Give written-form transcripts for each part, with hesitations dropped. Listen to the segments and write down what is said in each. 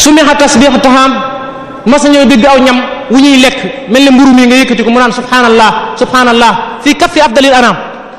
sumiha tasbihu taham mas ñëw dégg aw ñam wu ñuy lekk mel ne mburu mi nga yëkkati ko mu naan subhanallah subhanallah fii kaffi afdalil anam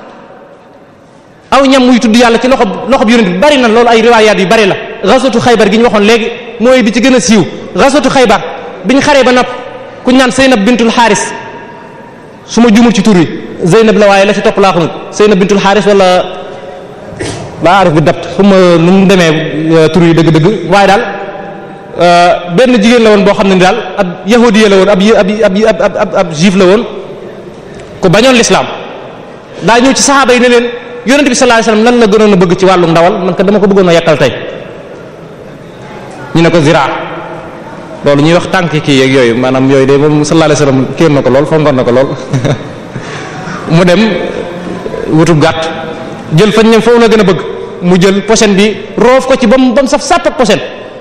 aw ñam muy tudd yàlla ci loxo bi yonent bi bari na loolu ay riwaayaat yu bari la ghazwatu Xaybar gi ñu waxoon léegi mooy bi ci gën a siiw ghazwatu Xaybar biñ xaree ba nopp ku ñaan Zeynab bintul Xaaris su ma jumul ci tur wi Zeynab la waaye la ci topp laa xamul Zeynab bintul Xaaris wala laa arif bi dapt xuma nu mu demee tur yi dëgg-dëgg waaye daal benn jigéen la woon boo xam ne daal ab yahudiya la woon ab juif la woon ku bañoon l'islam daa ñëw ci saxaaba yi ne leen yonent bi sallallahu alayhi wasallam lan la gënoon a bëgg ci wàllu ndawal man ko dama ko bëggoon a yàkkal tey ñu ne ko ziraa loolu ñuy wax tànk kii yeeg yooyu maanaam yooyu de moom sallallahu alayhi wasallam kéem na ko lool fongoon na ko lool mu dem wutub gàtt jël fañ ñam foofu la gën a bëgg mu jël posen bi roof ko ci ba mu saf sàpp ak posen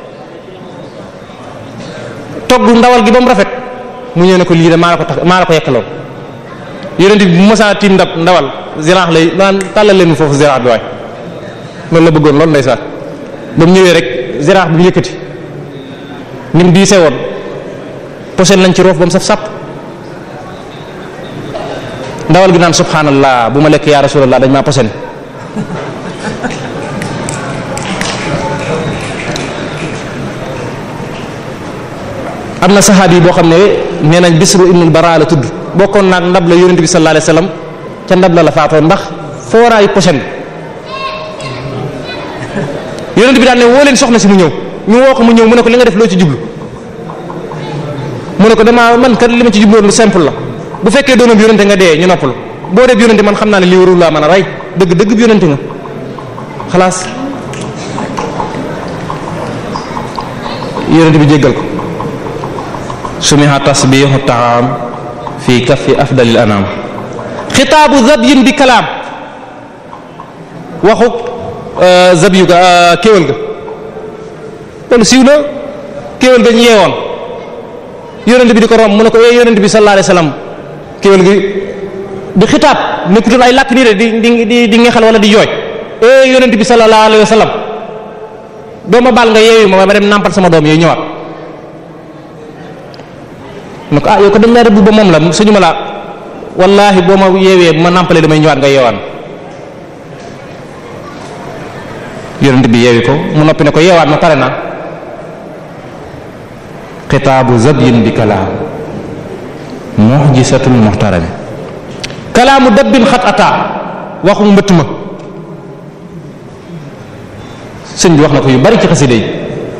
togg ndawal gi ba mu rafet mu ñëw ne ko lii de maa la ko yekkaloon yonent bi bu mësaa tiim ndawal ziraax lay naan tàllal leen foofu ziraax bi waay loolu la bëggoon loolu ndeysaan ba mu ñëwee rek ziraax bi mu yëkkati ni mu diisee woon posen lañ ci roof ba mu saf sàpp ndawal gi naan subhanallah bu ma lekk yaa rasulallah dañ maa posen am na saxaabi boo xam ne nee nañ Bisru ibnul Bara la tudd bokkoon naag ndab la yonent bi sallallahu alayhi wasallam ca ndab la faatoo ndax fooraayu posen yonent bi daal ne woo leen soxna si mu ñëw ñu woo ko mu ñëw mu ne ko li nga def loo ci jublu mu ne ko dama man kat li ma ci jubloon lu simple la bu fekkee doonam yonente nga dee ñu noppalu boo def yonente man xam naa ne lii warul laa mën a rey dëgg bi yonente nga xalaas yonente bi jéggal ko sumiha tasbihu taam fi kaffi afdalil anam xitaabu zabyin bi kalaam waxu zabyu ga kéwél ga loolu siiw na kéwél ga ñu yeewoon yonent bi di ko romb mu ne ko yonent bi sallallahu alayhi wasallam kéwél gi di xitaab nekkutul ay làkk nii de di ngexal wala di jooy yonent bi sallallahu alayhi wasallam doo ma baal nga yeewu ma dem nàmpal sama doom yooyu ñëwaat ne ko yow ko dañ laa rëbb ba moom la suñu ma la wallahi boo ma yeewee bu ma nàmpalee damay ñëwaat nga yeewaan yonent bi yeewi ko mu noppi ne ko yeewaat ma pare na xitaabu zabyin bi kalaam mu'jisatul muhtarami kalaamu dabbin xat ataa waxu mbëtt ma sëñ bi wax na ko yu bari ci xasida yi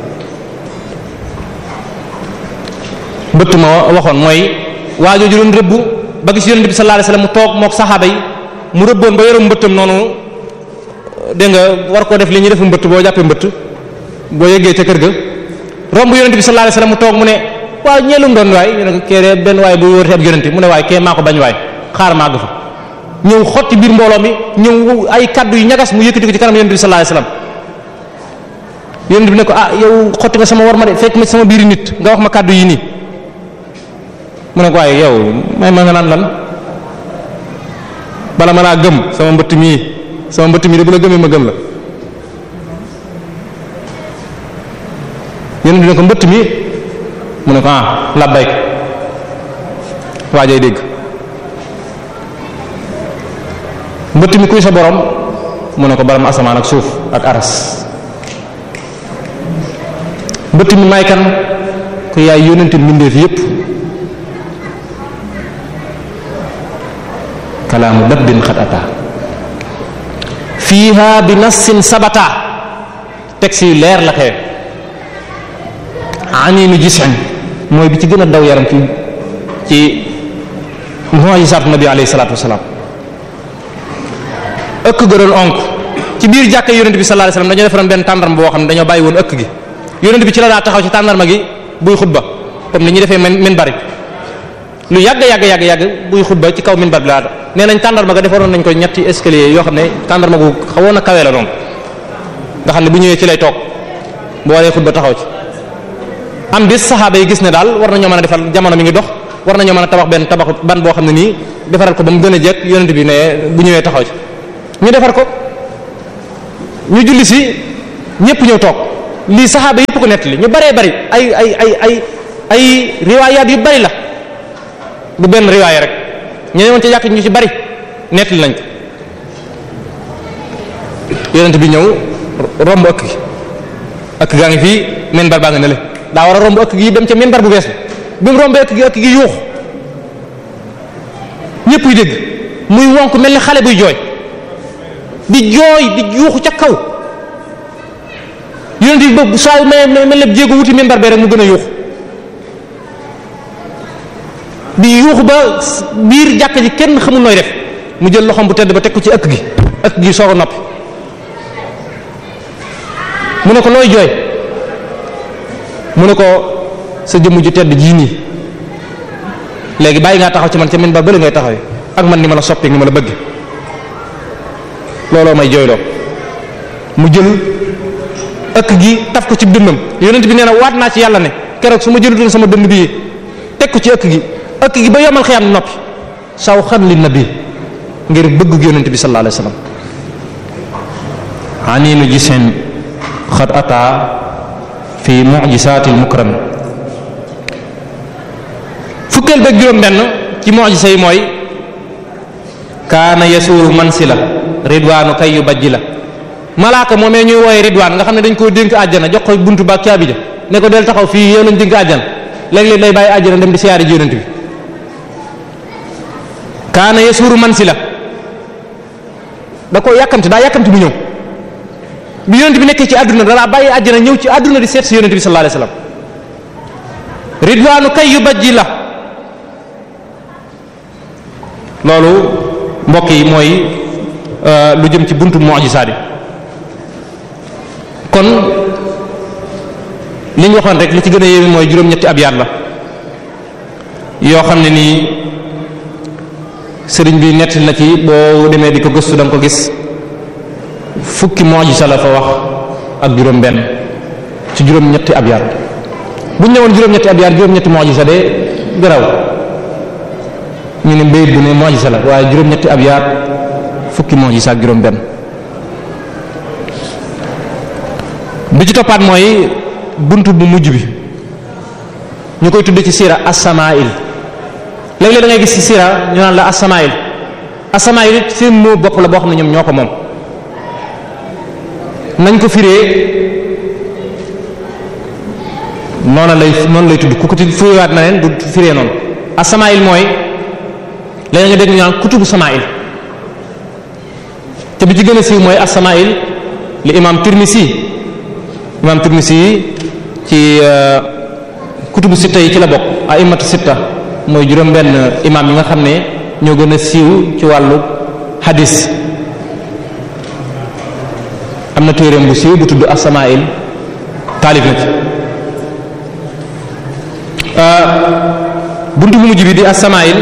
mbëtt ma waxoon mooy waajooju doon rëbb ba gis yonent bi sallallahu alayhi wasallam mu toog mook saxaaba yi mu rëbboon ba yorom mbëttam noonu dégg nga war koo def li ñuy def mbëtt boo jàppee mbëtt boo yeggee ca kër ga romb yonent bi sallallahu alayhi wasallam mu toog mu ne waaw ñeelum doon waay ñu ne ko kee benn waay bu wóorte ab yonent mu ne waay kee maa ko bañ waay xaar maa gu fa ñëw xotti biir mbooloo mi ñëw ay kaddu yu ñagas mu yëkkati ko ci kanam yonent bi sallallahu alayhi wasallam yonent bi ne ko yow xotti nga sama war ma de fekk ma sama biir nit nga wax ma kaddu yi nii mu ne ko waaye yow may ma nga naan lan bala ma laa gëm sama mbëtt mii de bu la gëmee ma gëm la yonent bi ne ko mbëtt mi mu ne ko labbayk waajay dégg mbëtt mi kuy sa borom mu ne ko baram asamaan ak suuf ak aras mbëtt mi may kan ko yaay yónnente mbindeef yépp kalaamu dabbin xat ata fiiha bi nassin sabata texte yu leer la xewe aninu gisin mooy bi ci gën a daw yaram ci mu'jizaatu nabi alayhi salaatu wasalaam ëkk ga doon onk ci biir jàkka yonent bi sallallahu alayhi wasallam dañoo defaroon benn tàndarma boo xam ne dañoo bàyyi woon ëkk gi yonent bi ci la daa taxaw ci tàndarma gi buy xutba comme ni ñuy defee minbar lu yàgg buy xutba ci kaw minbar bi laa nee nañ tàndarma ga defaroon nañ ko ñetti escalier yoo xam ne tàndarma gu xawoon a kawee la noonu nga xam ne bu ñëwee ci lay toog bu waree xutba taxaw ci am bis saxaaba yi gis ne daal war nañoo mën a defar jamono mi ngi dox war nañoo mën a tabax benn tabax ban boo xam ne nii defaral ko ba mu gën a jekk yonent bi ne bu ñëwee taxaw ci ñu defar ko ñu julli si ñépp ñëw toog lii saxaaba yëpp ko nettali ñu baree bari ay riwaayaat yu bari la du benn riwaaya rek ñeneen woon ci jàkk ñu ci bari nettali nañ ko yonent bi ñëw romb ëkk gaa ngi fii minbar baa nga ne le daa war a romb ëkk gi dem ca minbar bu bees bi mu rombee ëkk gi yuux ñëpp yu dégg muy wonk mel ni xale buy jooy di yuuxu ca kaw yonent bi boobu saa mel ne jéego wuti minbar bee rek mu gën a yuuxu di yuuxu ba biir jàkk ji kenn xamul nooy def mu jël loxoom bu tedd ba teg ko ci ëkk gi soog a noppi mu ne ko looy jooy mu ne ko sa jëmm ju tedd jii nii léegi bàyyi ngaa taxaw ci man ca minbar bële ngay taxawee ak man ni ma la soppi ni ma la bëgg looloo may jooyloo mu jël ëkk gi taf ko ci dënnam yonent bi nee na waat naa ci yàlla ne keroog su ma jëlutoon sama dënn bii teg ko ci ëkk gi ba yomal xiyaam noppi saw xan li nabi ngir bëgg yonent bi sallallahu alayhi wasallam aninu gisin xad ata fi mu'jisatil mukram fukkeel beeg juróom benn ci mu'jisa yi mooy kaana yasuuru mansila ridwaanu kay yu bajji la malaaka moomee ñuy wooye ridwaan nga xam ne dañ koo dénk àjjana jox ko buntu ba caabi ja ne ko del taxaw fii yow lañ dénk àjjana léeg-léeg day bàyyi àjjana dem di siyaari ji yonent bi kaana yasuuru mansila da ko yàkkamti bu ñëw bi yonent bi nekkee ci àdduna dalaa bàyyi àjjana ñëw ci àdduna di seet si yonent bi sallallahu alayhi wasallam ridwaanu kay yu bajji la loolu mbokk yi mooy lu jëm ci buntu mu'jisaat kon li ñu waxoon rek li ci gën a yéeme mooy juróom-ñetti abyaat la yoo xam ne nii sëriñ bi nettali na ci boo demee di ko gëstu da nga ko gis fukki mu'jiza la fa wax ak juróom benn ci juróom-ñetti abyaat bu ñu ñëwoon juróom-ñetti abyaat juróom-ñetti mu'jiza de garaw ñu ne mbéyit bu ne mu'jiza la waaye juróom-ñetti abyaat fukki mu'jiza ak juróom benn bi ci toppaat mooy buntu bu mujj bi ñu koy tudd ci siira as-samaa'il léeg-léeg da ngay gis ci siira ñu naan la as-samaa'il as-samaa'il seen moo bopp la boo xam ne ñoom ñoo ko moom nañ ko firee noonu lay tudd ku ko firiwaat na leen du firee noonu as-samaa'il mooy léegi nga dégg ñu naan kutubu samaa'il te bi ci gën a siiw mooy as-samaa'il li imam Tirmisi ci kutubu sitta yi ci la bokk a'immatu sitta mooy juróom benn imam yi nga xam ne ñoo gën a siiw ci wàllu hadis am na téereem bu siiw bu tudd as-samaa'il taalif na ci buntu bu mujj bi di as-samaa'il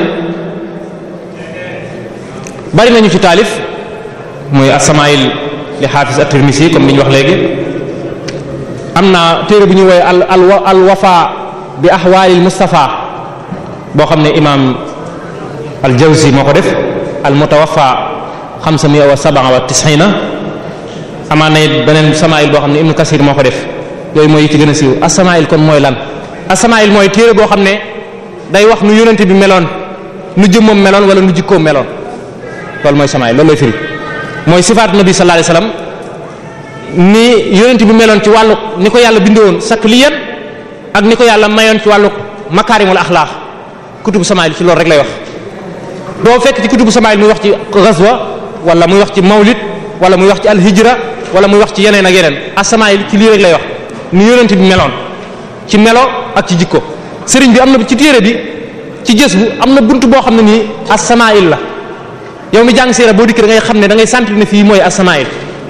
bari nañu ci taalif mooy as-samaa'il li xaafis at-Tirmisi comme ni ñu wax léegi am na téere bu ñuy woowee al wafa bi ahwaalil Mustafa boo xam ne imaam al Jawzi moo ko def al mutawaffa 597 amaan na it beneen samaa'il boo xam ne Ibnu Kasir moo ko def yooyu mooy yi ci gën a siiw as-samaa'il kon mooy lan as-samaa'il mooy téere boo xam ne day wax nu yonent bi meloon nu jëmmam meloon wala nu jikkoom meloon loolu mooy samaa'il loolu lay firi mooy sifaatu nabi sallallahu alayhi wasallam ni yonent bi meloon ci wàllu ni ko yàlla bindoon sakliyan ak ni ko yàlla mayoon ci wàllu makaarimul axlaaq kutubu samaa'il ci loolu rek lay wax doo fekk ci kutubu samaa'il muy wax ci ghazwa wala muy wax ci mawlid wala muy wax ci alhijra wala muy wax ci yeneen ak yeneen as-samaa'il ci lii rek lay wax ni yonent bi meloon ci melo ak ci jikko sëriñ bi am na ci téere bi ci gës bu am na buntu boo xam ne nii as-samaa'il la yow mi jàng siira boo dikk da ngay xam ne da ngay sentir ne fii mooy as-samaa'il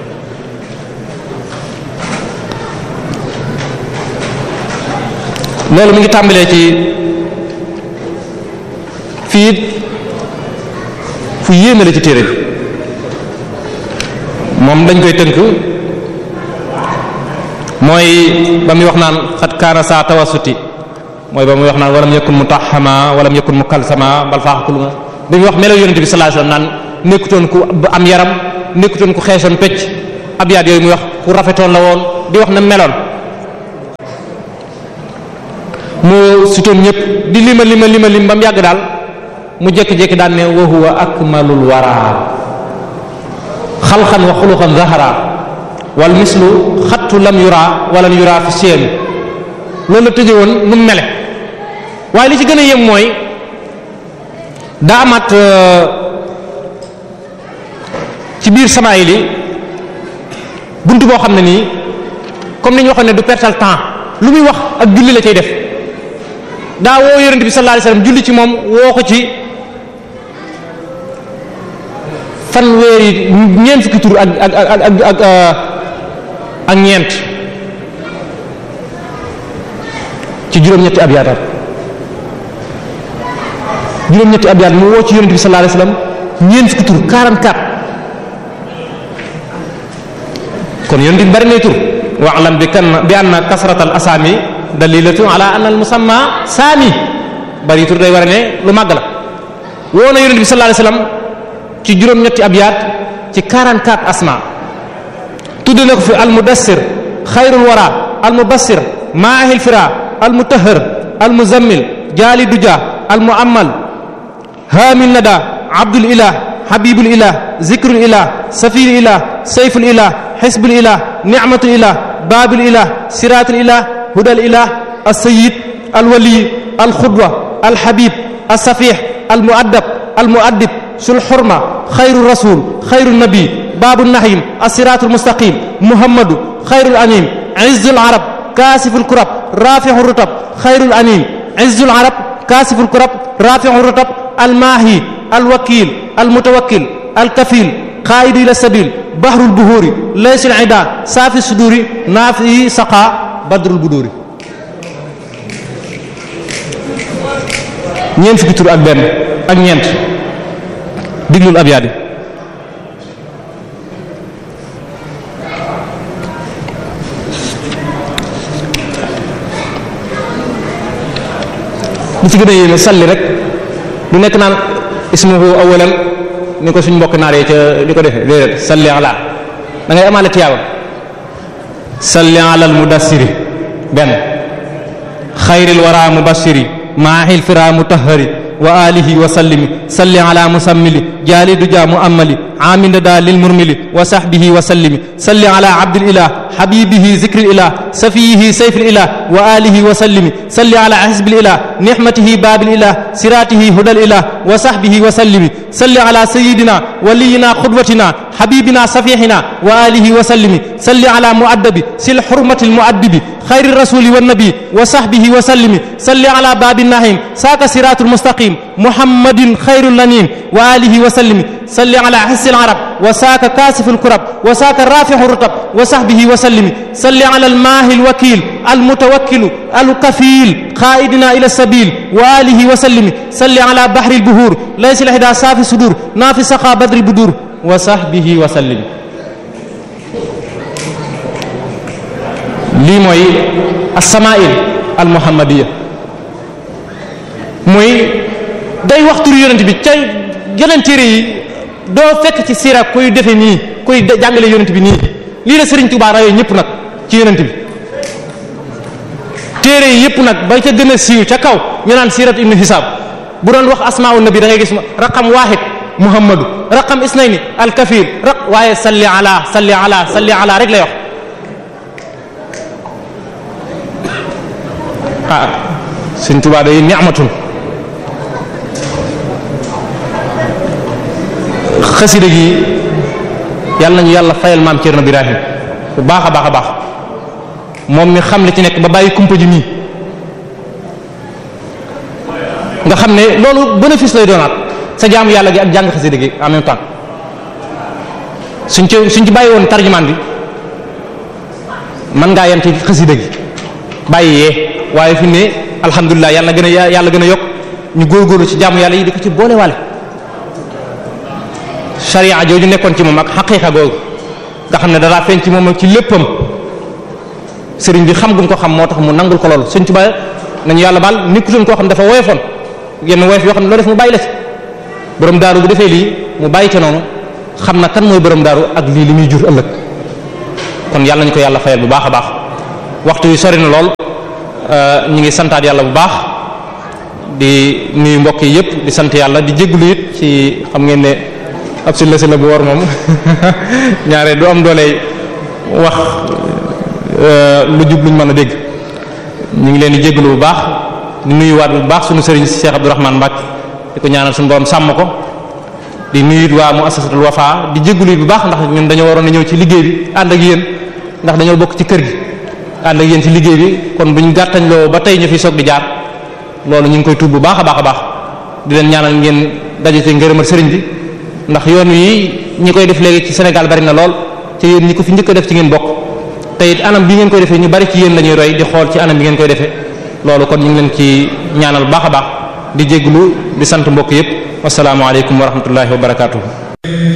loolu mi ngi tàmbalee ci fii fu yéeme la ci téere bi moom dañ koy tënk mooy ba muy wax naan xat kaana saa tawassuti mooy ba muy wax naan walam yakun mutahhama walam yakun mukalsama bal faaxakulu ma bi muy wax melo yonente bi sallallahu alayhi wasallam naan nekkutoon ku am yaram nekkutoon ku xeesoon pecc abyaat yooyu muy wax ku rafetoon la woon di wax na meloon moo sutoon ñëpp di lim ba mu yàgg daal mu jékki-jékki daan ne wa huwa akmalul wara xalqan wa xuluqan zahara wal mislu xattu lam yura walan yura fi seeni loolu la tëje woon nu mu mele waaye li ci gën a yem mooy daa amaat ci biir samaayil yi bunt boo xam ne nii comme ni ñu waxoon ne du pertal temps lu muy wax ak julli la cay def daa woo yonent bi sallallahu alayhi wasallam julli ci moom woo ko ci fanweeri ñeent fukki tur ak ñeent ci juróom-ñetti abyaat mu woo ci yonent bi sallallahu alayhi wasallam ñeent fukki tur 44 kon yonent bi bari nay tur wa'lam bi anna kasratal asami dalilatu ala anna al musamma saami bari tur day war ne lu màgg la woo na yonent bi sallallahu alayhi wasallam ci juróom-ñetti abyaat ci 44 asma tudde na ko fi al mudassir xayrul wara al mubassir maahil fira al mutahhar al muzammil jaali duja al muammal haamil nada abdul ilah habibul ilah zikrul ilah safil ilah sayful ilah xisbul ilah ni'matul ilah babil ilah siratul ilah hudal ilah as-sayyid al wali al xudwa al habib as safih al muaddab al muaddib sul xurma xayru rasul xayru nabi baabu nahim as-siratul mustaqim muhammadu xayrul anim izzul arab kaasiful kurab rafi'ur rutab xayrul anim izzul arab kaasiful kurab rafi'ur rutab al maahi al wakil al mutawakkil al kafil qaaidu ila sabil bahrul buhuri laysul ida saafi suduri naafi saqa badrul buduri ñeent fukki tur ak benn ak ñeent diglul abyaat yi li ci gën a yéeme salli rek du nekk naan ismuhu awalan ni ko suñ mbokk naar yi ca li ko defee déedéet salli ala da ngay amaale tiyaaba salli ala al mudassiri benn xayril wara mubassiri maahil fira mutahhari wa alihi wa sallimi salli ala musammili jaali duja muammali amina da lil murmili wa sahbihi wa sallimi salli ala abdil ilah habibihi zikril ilah safiyihi sayfil ilah wa alihi wa sallimi salli ala hisbil ilah nihmatihi babil ilah siratihi hudal ilah wa sahbihi wa sallimi salli ala sayyidina waliyina qudwatina habibina safihina wa alihi wa sallimi salli ala muaddabi sil hurmatil muaddibi xayri rasuli wa nabi wa sahbihi wa sallimi salli ala babin nahim saaka siratul mustaqim muhammadin xayrul lanin wa alihi wa sallimi salli ala hissil arab wa saaka kaasiful kurab wa saaka rafi'ur rutab wa sahbihi wa sallimi salli ala al maahil wakil al mutawakkilu al kafil qaidina ila sabil wa alihi wa sallimi salli ala bahril buhur laysil hida safi sudur nafi saqa badri budur wa sahbihi wa sallimi lii mooy as-samaa'il al muhammadiya mooy day waxtu yonent bi ca yeneen téere yi doo fekk ci siira kuy defe nii kuy jàngale yonent bi nii lii la Serigne Touba rawee ñëpp nag ci yonent bi téere yi yëpp nag ba ca gën a siiw ca kaw ñu naan siiratu ibnu Hisaab bu doon wax asmaa'u nabi da ngay gis raqam waahid muhammadu raqam isnayni al kafir waaye salli ala rek lay wax Serigne Touba day ni'matun xasida gi yàlla nañu yàlla fayal maam Cerno Birahim bu baax a baax a baax moom mi xam li ci nekk ba bàyyi kumpa ji nii nga xam ne loolu bénéfice lay doonaat sa jaamu yàlla gi ak jàng xasida gi en même temps suñ ci bàyyi woon tarjumaan bi mën ngaa yem ci xasida gi bàyyi yee waaye fi ne alhamdulilah yàlla gën a yokk ñu góorgóorlu ci jaamu yàlla yi di ko ci boole waale sharia jooju nekkoon ci moom ak xaqiiqa googu nga xam ne dalaa feeñ ci moom ak ci léppam sëriñ bi xam gum ko xam moo tax mu nangul ko loolu Sëriñ Tuubaa nañu yàlla baal nekkutoon koo xam dafa woyofoon yenn woyof yoo xam ne loo def mu bàyyi la ci borom daaru bu defee lii mu bàyyi ca noonu xam na kan mooy borom daaru ak lii li muy jur ëllëg kon yàlla nañu ko yàlla fayal bu baax a baax waxtu wi sori na lool ñu ngi santaat yàlla bu baax di nuyu mbokk yi yëpp di sant yàlla di jégalu it ci xam ngeen ne ab si la bu war moom ñaare du am doole wax lu jub luñ mën a dégg ñu ngi leen di jégalu bu baax di nuyuwaat bu baax sunu sëriñ Cheikh Abdourahmane Mbacke di ko ñaanal suñu borom sàmm ko di nuyu waa muassasatul Wafa di jégalu bu baax ndax ñun dañoo waroon a ñëw ci liggéey bi ànd ak yéen ndax dañoo bokk ci kër gi ànd ak yéen ci liggéey bi kon buñ gàttañ loo ba tey ñu fi soog di jaar loolu ñu ngi koy tuub bu baax a baax a baax di leen ñaanal ngeen daje ci ngërëmal sëriñ bi ndax yoon wi ñi koy def léegi ci Sénégal bari na lool ci yéen ñi ko fi njëkk a def ci ngeen bokk te it anam bi ngeen koy defee ñu bari ci yéen la ñuy roy di xool ci anam bi ngeen koy defee loolu kon ñu ngi leen ci ñaanal bu baax a baax di jégalu di sant mbokk yépp wassalaamu aleykum wa rahmatullahi wa barakatuh